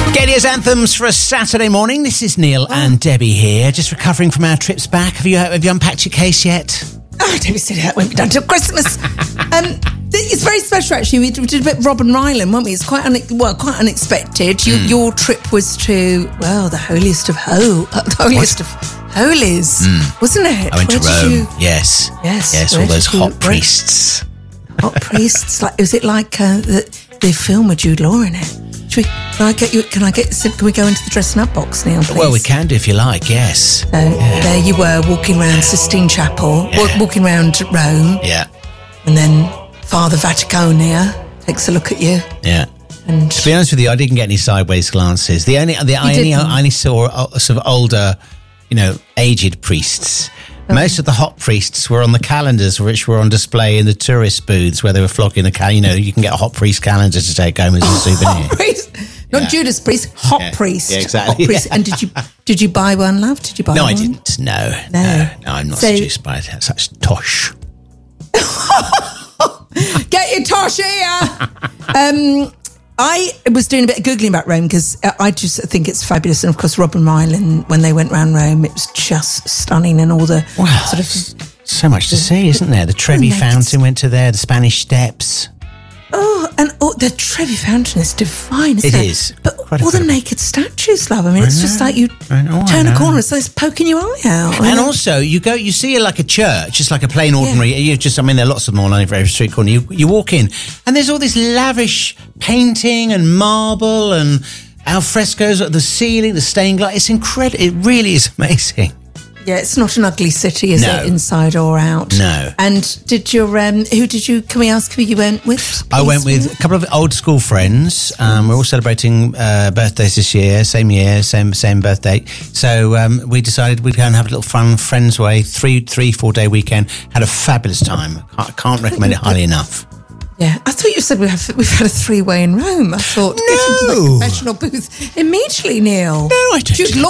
Gaidia's anthems for a Saturday morning. This is Neil and Debbie here, just recovering from our trips back. Have you unpacked your case yet? Oh, Debbie said that won't be done till Christmas. It's very special, actually. We did a bit of Robben Island, weren't we? It's quite unexpected. Your trip was to, the holiest of holies, wasn't it? I went to Rome. Yes, all those hot priests. Hot priests? Was it like the film with Jude Law in it? Can we go into the dressing up box, Neil, please? Well, we can do if you like, yes. There you were, walking around Sistine Chapel, walking around Rome. Yeah. And then Father Vaticonia takes a look at you. Yeah. And to be honest with you, I didn't get any sideways glances. I only saw sort of older, aged priests. Most of the hot priests were on the calendars which were on display in the tourist booths where they were flocking you can get a hot priest calendar to take home as a souvenir. Not Judas Priest, hot priest. Yeah, exactly. Hot priest. And did you buy one, love? Did you buy one? No, I didn't. No, I'm not seduced by such tosh. Get your tosh here. I was doing a bit of Googling about Rome because I just think it's fabulous. And of course, Robben Island, when they went around Rome, it was just stunning, and all the so much to see, isn't there? The Trevi Fountain went to there, the Spanish Steps. The Trevi Fountain is divine, isn't it? It is. But all the naked statues, love. I mean, it's just like you turn a corner, it's like it's poking your eye out. And also, you see it like a church, just like a plain ordinary. Yeah. There are lots of them all over every street corner. You walk in, and there's all this lavish painting and marble and al frescoes at the ceiling, the stained glass. It's incredible. It really is amazing. Yeah, it's not an ugly city, is it, inside or out? No. And can we ask who you went with? I went with a couple of old school friends. We're all celebrating birthdays this year, same birthday. So we decided we'd go and have a little fun friends way, 4 day weekend. Had a fabulous time. I can't recommend it highly enough. Yeah, I thought you said we've had a 3-way in Rome. I thought, get into the confessional booth immediately, Neil. No, I don't.